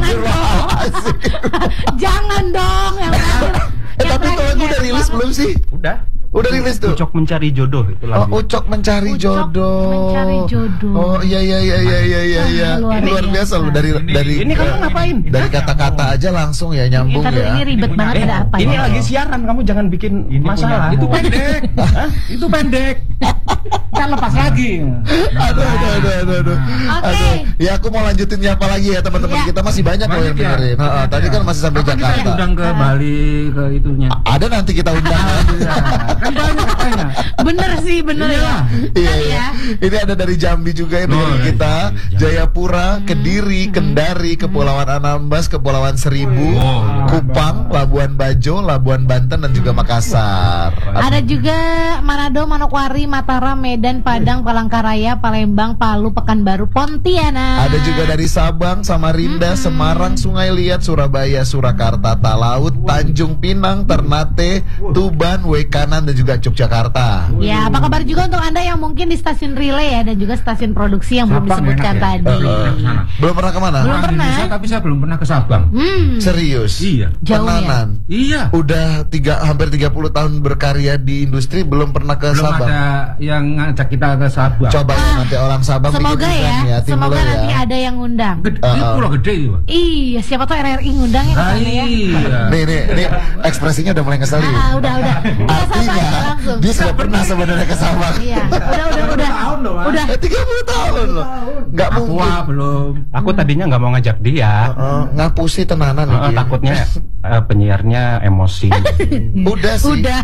Astagfirullahaladzim. Jangan dong yang Tapi itu lagu udah rilis belum sih? Udah rilis tuh. Ucok Mencari Jodoh itu lagu. Ucok Mencari Jodoh. Mencari Jodoh. Oh iya. Luar biasa loh dari Ini kamu ngapain? Dari kata-kata aja langsung ya nyambung ya. Ini ribet banget ada apa Ini ya? lagi siaran, kamu jangan bikin masalah. Itu pendek. Itu pendek. Kan lepas lagi. Aduh. Ya aku mau lanjutin nyapa lagi ya teman-teman kita masih banyak loh yang dengerin. Tadi kan masih sampai Kita Jakarta. undang ke Bali ke itunya. Ada nanti kita undang. Kan banyak katanya. Bener sih, bener ya. Iya. Ini ada dari Jambi juga yang dengerin kita, Jayapura, Kediri, Kendari, Kepulauan Anambas, Kepulauan Seribu, Kupang, Labuan Bajo, Labuan Banten dan juga Makassar. Ada juga Manado, Manokwari, Mataram, Medan, Padang, Palangkaraya, Palembang, Palu, Pekanbaru, Pontianak. Ada juga dari Sabang, Samarinda, Semarang, Sungai Liat, Surabaya, Surakarta, Talaut, Tanjung Pinang, Ternate, Tuban, Wekanan dan juga Yogyakarta. Ya, apa kabar juga untuk Anda yang mungkin di stasiun relay ya dan juga stasiun produksi yang belum Sabang disebutkan enak ya? tadi. Belum pernah kemana? Belum Orang pernah. Indonesia, tapi saya belum pernah ke Sabang. Serius? Iya. Jauh ya? Tenanan? Iya. Udah hampir 30 tahun berkarya di industri belum pernah ke Belum Sabang. ada yang ngajak kita ke Sabang. Coba nanti orang Sabang Semoga bikin event ya, tim semoga lo nanti ya. ada yang ngundang. Gede, ini pulau gede itu. Pak. Iya, siapa tuh RRI ngundang ya ke sana ya. Iya. Nih ekspresinya udah mulai ngeselin. Udah. Kita sapa aja langsung. Dia sudah pernah sebenarnya ke Sabang. Iya, udah. Udah. 30 tahun loh. Nggak mungkin. Papua belum. Aku tadinya nggak mau ngajak dia. Ngapusi tenanan nih dia. Takutnya penyiarnya emosi. Udah sih. Udah.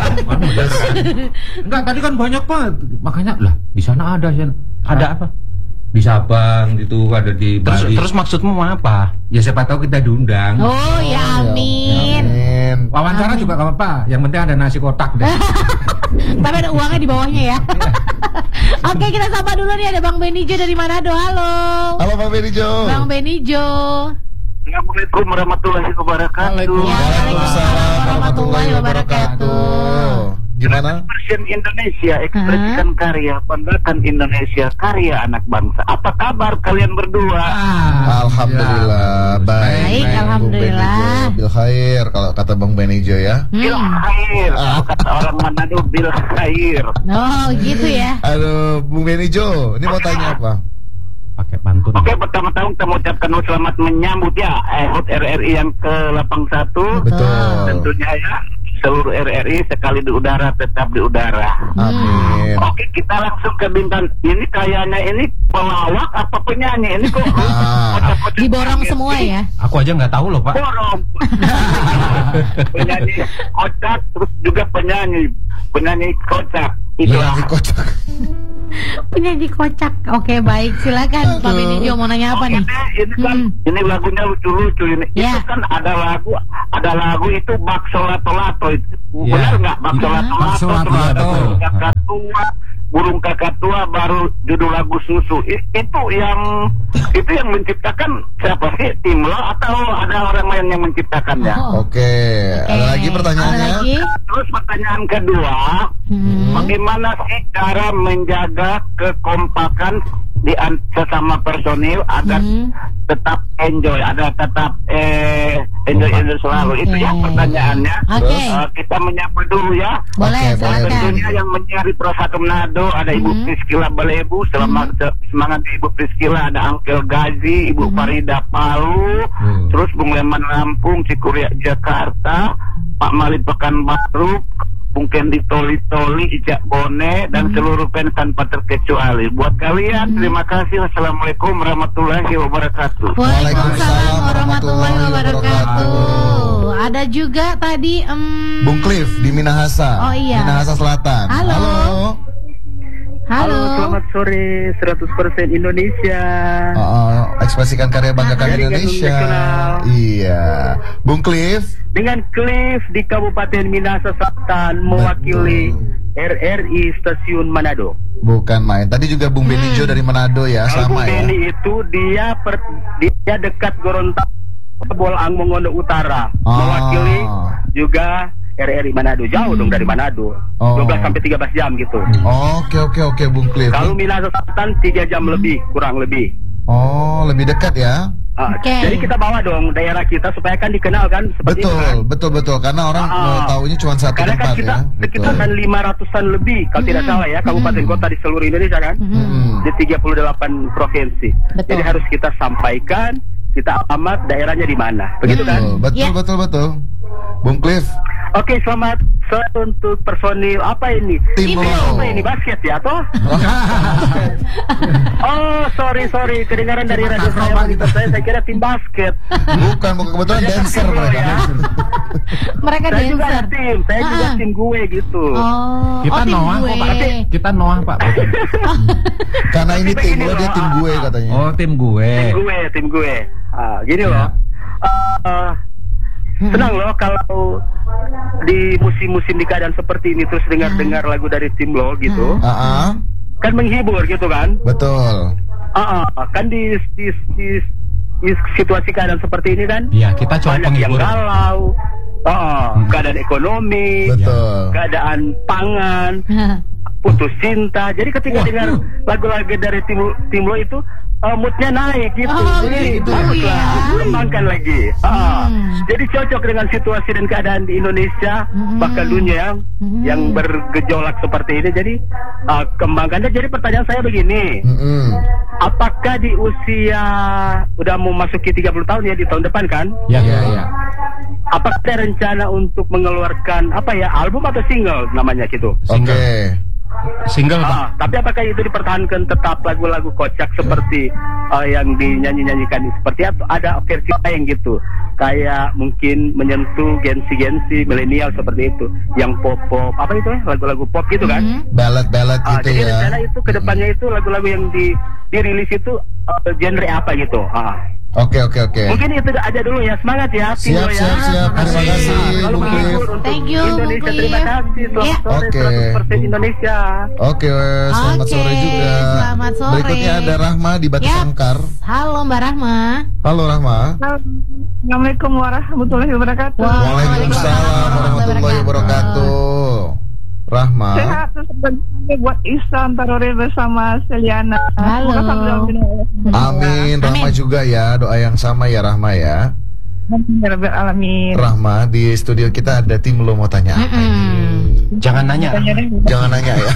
Enggak, tadi kan banyak banget. Makanya lah, di sana ada sih. Ada apa? Di Sabang gitu, ada di Bali. Terus maksudmu apa? Ya siapa tahu kita diundang. Oh ya amin. Wawancara juga gak apa-apa. Yang penting ada nasi kotak deh. Tapi ada uangnya di bawahnya ya. Oke, kita sapa dulu nih, ada Bang Benijo dari Manado. Halo. Halo Bang Benijo. Bang Benijo. Assalamualaikum warahmatullahi wabarakatuh. Waalaikumsalam warahmatullahi wabarakatuh. Gimana? Versi Indonesia, ekspresikan karya, banggakan Indonesia, karya anak bangsa. Apa kabar kalian berdua? Alhamdulillah baik. Alhamdulillah. Bil khair kalau kata Bang Benijo ya. Bil khair. Kalau kata orang Manado, bil khair. Oh gitu ya. Aduh, Bung Benijo, ini mau tanya apa? Pakai pantun. Oke, pertama-tama kita mengucapkan selamat menyambut ya HUT RRI yang ke-81. Betul. Tentunya ya, seluruh RRI sekali di udara tetap di udara. Amin. Oke, kita langsung ke bintang. Ini kayaknya ini pelawak apa penyanyi? Ini kok kocak-kocak Diborong banget. semua ya. Aku aja nggak tahu loh, Pak. Borong. Penyanyi kocak, terus juga penyanyi kocak. Itu Penyanyi kocak. Penyanyi kocak. Oke, baik. Silakan Pak Benijo mau nanya apa nih? Ini kan ini lagunya lucu-lucu ini. Ya. Itu kan ada lagu itu Bakso Lato-Lato itu. Ya. Benar nggak Bakso Bakso Lato-Lato? Lato-Lato. Burung kakak tua baru judul lagu Susu. Itu yang menciptakan siapa sih? Timlo atau ada orang lain yang menciptakannya? Oke. Ada lagi pertanyaannya? Ada lagi? Terus pertanyaan kedua, bagaimana sih cara menjaga kekompakan di sesama personil agar tetap enjoy, enjoy selalu. Itu ya pertanyaannya. Oke. Kita menyapa dulu ya. Boleh, Oke, boleh. silakan. Tentunya yang mencari Prosatu Manado ada Ibu Priskila Balebu, semangat Ibu Priskila, ada Angkel Gazi, Ibu Farida Palu, terus Bung Leman Lampung, Cikuria Jakarta, Pak Mali Pekanbaru, Bung Kendi Toli-Toli, Ijak Bone, dan seluruh fans tanpa terkecuali. Buat kalian, terima kasih. Wassalamualaikum warahmatullahi wabarakatuh. Waalaikumsalam warahmatullahi wabarakatuh. Ada juga tadi Bung Cliff di Minahasa. Oh, iya. Minahasa Selatan. Halo. Halo. Selamat sore 100% Indonesia. Ekspresikan karya banggakan Dari Gading Indonesia. Nasional. Iya. Bung Cliff. Dengan Cliff di Kabupaten Minahasa Selatan mewakili RRI Stasiun Manado. Bukan main. Tadi juga Bung Benijo dari Manado ya, Kalau sama Bung ya. Beni itu dia dekat Gorontalo, Bolang Mongondo Utara, mewakili juga RRI Manado. Jauh dong dari Manado. 12 sampai 13 jam gitu. Oke Bung Cliff. Kalau Minahasa Selatan 3 jam lebih, kurang lebih. Oh, lebih dekat ya. Oke. Jadi kita bawa dong daerah kita supaya kan dikenal kan seperti itu kan. Betul. Karena orang taunya cuma satu Karena kan tempat kita ya. sekitar kan 500-an lebih kalau tidak salah ya kabupaten kota di seluruh Indonesia kan. Di 38 provinsi. Betul. Jadi harus kita sampaikan kita alamat daerahnya di mana. Begitu kan? Betul. Bung Cliff. Oke, selamat sore untuk personil apa ini? Tim Lo. Apa ini basket ya toh? Oh, sorry, kedengaran dari radio saya kira tim basket. Bukan kebetulan dancer mereka. Ya. Mereka Saya juga ada dancer. saya juga tim gue gitu. Kita tim Noah gue. kok Pak. Kita Noah Pak. Karena ini tim lo, dia tim gue katanya. Oh, tim gue. Tim gue. Gini loh. Senang loh kalau di musim-musim di keadaan seperti ini terus dengar-dengar lagu dari tim lo gitu. Kan menghibur gitu kan. Betul. Kan di situasi keadaan seperti ini kan. Iya, kita coba banyak yang penghibur. galau. Keadaan ekonomi, Betul. keadaan pangan, putus cinta. Jadi ketika dengar lagu-lagu dari tim lo itu moodnya naik gitu. Jadi gitu baguslah, ya. kembangkan lagi. Jadi cocok dengan situasi dan keadaan di Indonesia bahkan dunia yang bergejolak seperti ini. Jadi kembangkannya. Jadi pertanyaan saya begini, apakah di usia udah mau masuki 30 tahun ya di tahun depan kan? Iya. Apakah ada rencana untuk mengeluarkan album atau single namanya gitu? Oke. Single Pak. Tapi apakah itu dipertahankan tetap lagu-lagu kocak seperti yang dinyanyi-nyanyikan seperti atau ada versi lain gitu? Kayak mungkin menyentuh gensi-gensi milenial seperti itu, yang pop-pop apa itu lagu-lagu pop gitu kan? Ballad gitu jadi ya. rencana itu kedepannya itu lagu-lagu yang dirilis itu genre apa gitu? Oke. Mungkin itu aja dulu ya. Semangat ya. Siap. Terima kasih, Selalu Bung Cliff. menghibur untuk Thank you, Bung Indonesia. Cliff. Terima kasih. Selamat sore. Oke. 100% Indonesia. Oke, selamat Oke, sore juga. selamat sore. Berikutnya ada Rahma di Batu Yap. Sangkar. Halo Mbak Rahma. Halo Rahma. Assalamualaikum warahmatullahi wabarakatuh. Waalaikumsalam warahmatullahi wabarakatuh. Rahma. Sehat sebenarnya buat Ihsan Tarore bersama Seliana. Halo. Semoga sambil Amin. Rahma juga ya. Doa yang sama ya Rahma ya. Amin ya Rabbil Alamin. Rahma, di studio kita ada tim lo mau tanya apa ini? Jangan nanya. Jangan nanya ya.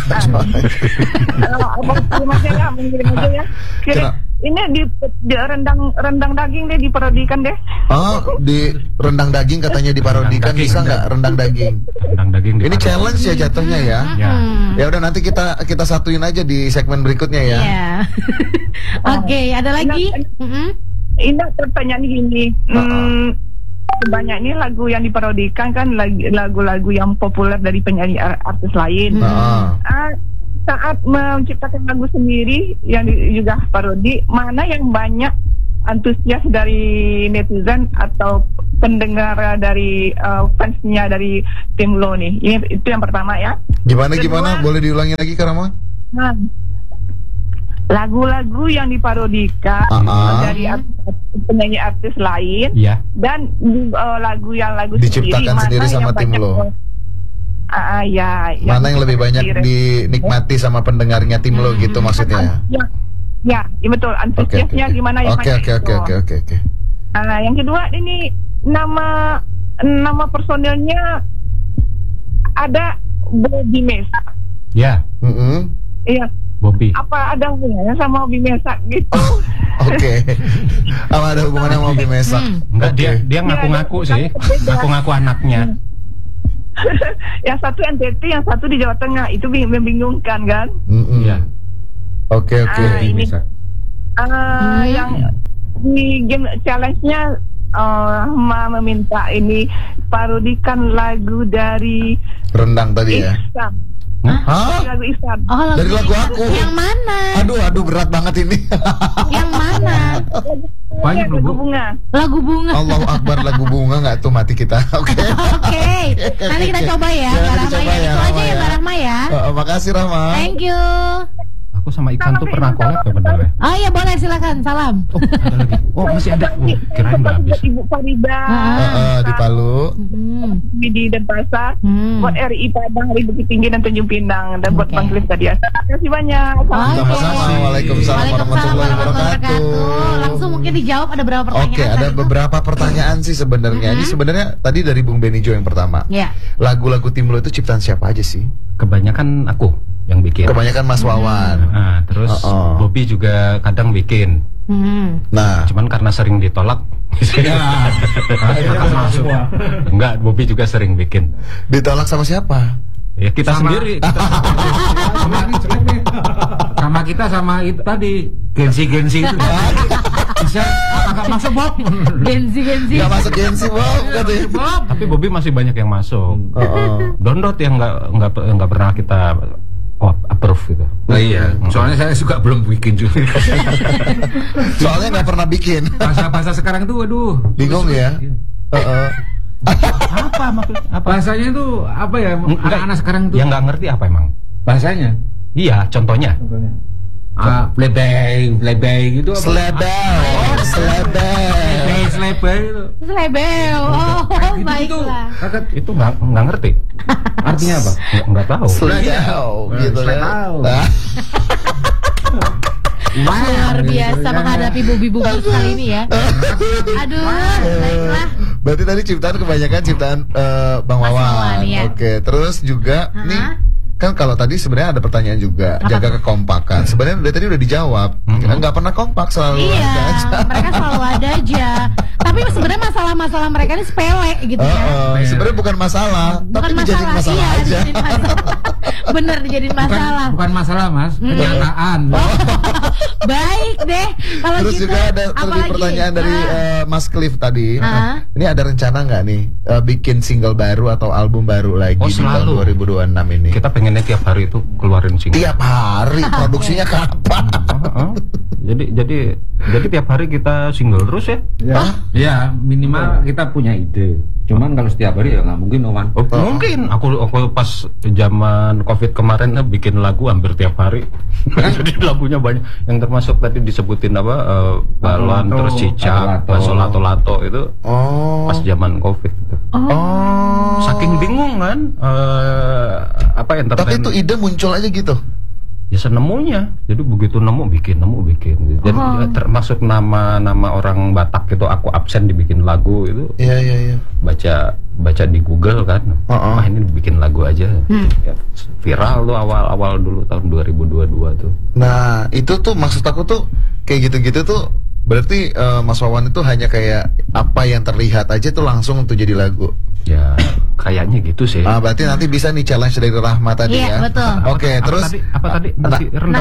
Abang kirim aja ya, mengirim aja ya. Kira- Ini di rendang daging deh diparodikan deh. Oh, di rendang daging katanya diparodikan. Rendang Bisa daging. nggak rendang daging? Rendang daging. Ini challenge ya jatuhnya ya. Ya. Ya udah nanti kita satuin aja di segmen berikutnya ya. Iya. Oke, ada lagi? Ini pertanyaan gini. Banyak ini lagu yang diparodikan kan lagu-lagu yang populer dari penyanyi artis lain. Saat menciptakan lagu sendiri yang juga parodi, mana yang banyak antusias dari netizen atau pendengar dari fansnya dari tim lo nih? Itu yang pertama ya. Gimana? Boleh diulangi lagi Kak Rahma? Nah, lagu-lagu yang diparodikan dari penyanyi artis lain, dan lagu diciptakan sendiri sama tim lo. Mana yang lebih banyak dinikmati sama pendengarnya tim lo gitu maksudnya? Ya, betul. Antusiasnya gimana yang Oke. Yang kedua ini nama personilnya ada Bobby Mesa. Ya. Iya. Bobby. Apa ada hubungannya sama Bobby Mesa gitu? Oke. Apa ada hubungannya sama Bobby Mesa? Enggak, dia ngaku-ngaku sih. Ngaku-ngaku anaknya. Yang satu NTT, yang satu di Jawa Tengah. Itu membingungkan kan? Iya. Oke. Ini yang di game challenge-nya meminta ini parodikan lagu dari rendang tadi ya. Ihsan. Hah? Lagu Ihsan. Dari lagu aku. Yang mana? Aduh berat banget ini. Yang mana? Lagu bunga. Lagu bunga. Allahu Akbar, lagu bunga nggak tuh mati kita. Oke. Nanti kita coba ya, Mbak Rahma ya. Itu aja ya Mbak Rahma ya. Makasih Rahma. Thank you. Aku Aku sama Iksan tuh pernah collab ya bener ya? Oh iya boleh, silakan. Salam. Oh ada lagi. Oh masih ada. Oh, kirain udah habis. Ibu Farida Di Palu. di Denpasar, buat RI Padang, Hari Bukit Tinggi dan Tanjung Pinang, dan buat Bang Cliff tadi. Terima kasih banyak. Sama-sama. Waalaikumsalam warahmatullahi wabarakatuh. Langsung mungkin dijawab, ada berapa pertanyaan? Oke, ada beberapa pertanyaan sih sebenarnya. Ini sebenarnya tadi dari Bung Benijo yang pertama. Iya. Lagu-lagu Tim Lo itu ciptaan siapa aja sih? Kebanyakan aku yang bikin. Kebanyakan Mas Wawan. Nah, terus Bobby juga kadang bikin. Nah, Cuman karena sering ditolak. Enggak, Bobby juga sering bikin. ditolak sama siapa? Ya kita sendiri. Sama kita sama itu tadi Gensi itu. Bisa agak masuk Bob. Gensi. Gak masuk Gensi, Bob, katanya. Tapi Bobby masih banyak yang masuk. Download yang nggak pernah kita approve gitu. Nah iya, soalnya saya juga belum bikin juga. Soalnya nggak pernah bikin. Bahasa sekarang itu waduh. Bingung ya? Apa maksudnya? Apa? Bahasanya itu apa ya? Anak-anak sekarang itu. Yang nggak ngerti apa emang? Bahasanya. Iya, contohnya. Plebei gitu apa? Selebel itu. Selebel. Oh, baiklah. Itu nggak ngerti. Artinya apa? Nggak tahu. Sledau, gitu ya. Nah, Luar biasa menghadapi bubi-bubi kali ini ya. Aduh, baiklah. berarti tadi ciptaan kebanyakan ciptaan Bang Mas Wawan. Wawan, iya. Oke, terus juga nih kan kalau tadi sebenarnya ada pertanyaan juga, jaga kekompakan. Sebenarnya dari tadi udah dijawab. Nggak pernah kompak, selalu Iya, ada aja. mereka selalu ada aja. Tapi sebenarnya masalah-masalah mereka ini sepele gitu ya. Sebenarnya bukan masalah, tapi dijadiin masalah iya, aja. dijadiin masalah. Bener dijadiin masalah. Bukan masalah Mas, kenyataan. Baik deh. Kalau Terus gitu, juga ada apalagi? pertanyaan dari Mas Cliff tadi. Ini ada rencana nggak nih bikin single baru atau album baru lagi di tahun selalu. 2026 ini? Kita pengennya tiap hari itu keluarin single. Tiap hari produksinya kapan? Jadi tiap hari kita single terus ya? Ya minimal kita punya ide. Cuman kalau setiap hari ya nggak mungkin Oman. Mungkin aku pas zaman COVID kemarin bikin lagu hampir tiap hari. Jadi lagunya banyak. Yang termasuk tadi disebutin apa balon, terus cicak, bakso lato-lato itu pas zaman COVID itu. Saking bingung kan apa entertain. Tapi itu ide muncul aja gitu. Ya senemunya. Jadi begitu nemu bikin. Jadi termasuk nama orang Batak itu aku absen dibikin lagu itu. Iya. Baca di Google kan. Wah ini bikin lagu aja. Ya, viral tuh awal dulu tahun 2022 tuh. Nah, itu tuh maksud aku tuh kayak gitu-gitu tuh berarti Mas Wawan itu hanya kayak apa yang terlihat aja tuh langsung tuh jadi lagu. Ya kayaknya gitu sih. Berarti nanti bisa nih challenge dari Rahma tadi ya. Iya, betul. Oke, terus apa tadi? Nasi rendang.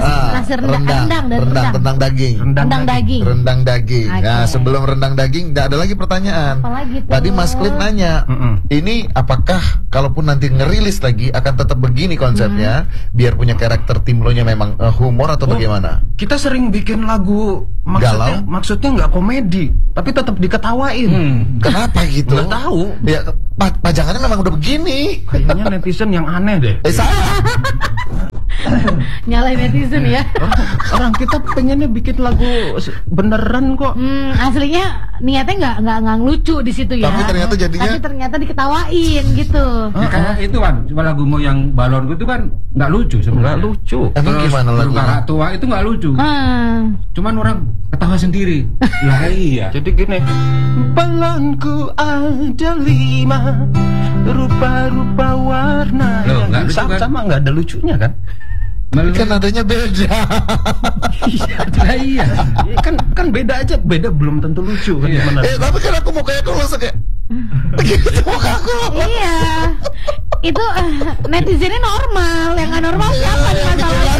Rendang daging. Rendang daging. Rendang daging. Oke. Nah, sebelum rendang daging ada lagi pertanyaan. Apalagi tuh? Tadi Mas Cliff nanya, ini apakah kalaupun nanti ngerilis lagi akan tetap begini konsepnya, biar punya karakter Tim Lo-nya memang humor atau bagaimana? Kita sering bikin lagu Galau? maksudnya nggak komedi, tapi tetap diketawain. Kenapa gitu? Nggak tahu. Ya, pajangannya memang udah begini. Kayaknya netizen yang aneh deh. Salah. Nyalain netizen ya. Orang kita pengennya bikin lagu beneran kok. Aslinya niatnya nggak ngelucu di situ ya. Tapi ternyata jadinya. Tapi ternyata diketawain gitu. Kayak itu kan, cuma lagumu yang balon itu kan nggak lucu Nggak sebenarnya. lucu. Emang gimana lagunya? Kakak tua itu nggak lucu. Cuman orang ketawa sendiri. Lah iya. Jadi gini, balonku ada 5, rupa-rupa warna. Loh, nggak lucu kan? Sama nggak ada lucunya kan? Kan nadanya beda. Lah iya. kan beda aja, beda belum tentu lucu kan gimana? Tapi kan aku mukanya aku langsung kayak gitu muka aku. Iya. Itu netizennya normal, yang nggak normal siapa nih masalahnya?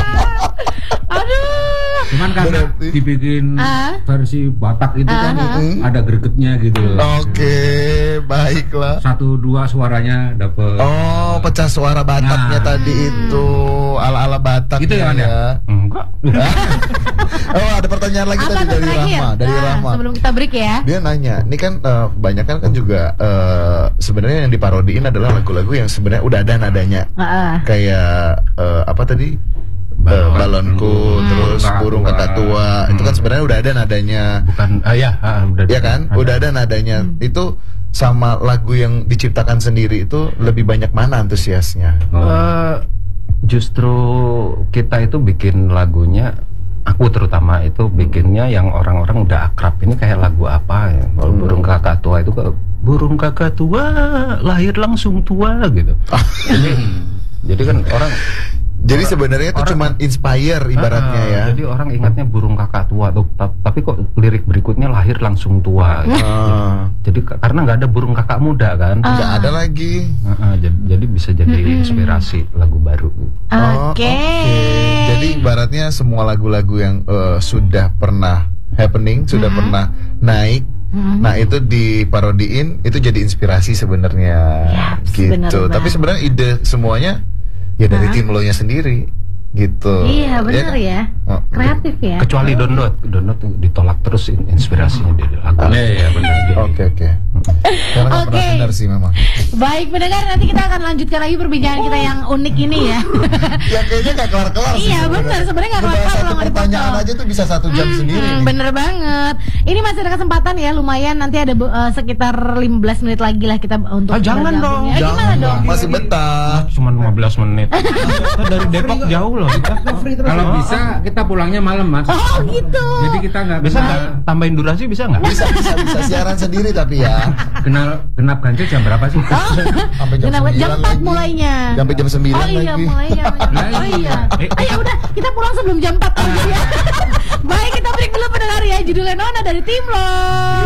Aduh. Cuman karena dibikin versi Batak itu kan ada gregetnya gitu loh. Oke, baiklah. 1, 2 suaranya dapet. Oh, pecah suara Bataknya tadi itu ala-ala Batak Gitu ya, ya. Enggak. Oh, ada pertanyaan lagi Apa tadi tuh dari terakhir? Rahma, Rahma. Sebelum kita break ya. Dia nanya, ini kan kebanyakan kan juga sebenarnya yang diparodiin adalah lagu-lagu yang sebenarnya udah ada nadanya. Kayak apa tadi? balonku, terus burung kakak tua. Itu kan sebenarnya udah ada nadanya. Bukan, udah. Ya kan? Udah ada nadanya. Itu sama lagu yang diciptakan sendiri itu lebih banyak mana antusiasnya? Justru kita itu bikin lagunya, aku terutama itu bikinnya yang orang-orang udah akrab. Ini kayak lagu apa ya? Kalau burung kakak tua itu burung kakak tua lahir langsung tua gitu. Jadi kan orang. Jadi sebenarnya itu cuma inspire ibaratnya ya. Jadi orang ingatnya burung kakak tua tuh, tapi kok lirik berikutnya lahir langsung tua. Gitu. Jadi karena nggak ada burung kakak muda kan, nggak ada lagi. Jadi bisa jadi inspirasi lagu baru. Oke. Jadi ibaratnya semua lagu-lagu yang sudah pernah happening, sudah pernah naik. Nah itu diparodiin, itu jadi inspirasi sebenarnya. Gitu. Tapi sebenarnya ide semuanya ya dari tim lo nya sendiri gitu. Iya benar ya. Kreatif ya. Kecuali Dondot ditolak terus inspirasinya dari lagu. Iya benar. Oke. Karena nggak pernah benar sih memang. Baik pendengar, nanti kita akan lanjutkan lagi perbincangan kita yang unik ini ya. Ya kayaknya nggak kelar-kelar sih. Iya benar, sebenarnya nggak kelar-kelar. Satu pertanyaan aja tuh bisa 1 jam sendiri nih. Bener banget. Ini masih ada kesempatan ya, lumayan nanti ada sekitar 15 menit lagi lah kita untuk jangan dong. Gimana dong? Masih betah. Cuma 15 menit. Dari Depok jauh loh. Kalau bisa kita pulangnya malam, Mas. Oh gitu. Jadi kita nggak bisa nggak tambahin durasi, bisa nggak? Bisa siaran sendiri tapi ya. Genap ganjil jam berapa sih? Sampai jam 9 jam 4 mulainya. Sampai jam 9 lagi. Oh iya mulainya. Ayo udah kita pulang sebelum jam 4 aja ya. Baik, kita break dulu pendengar ya. Judulnya Nona dari Tim Lo.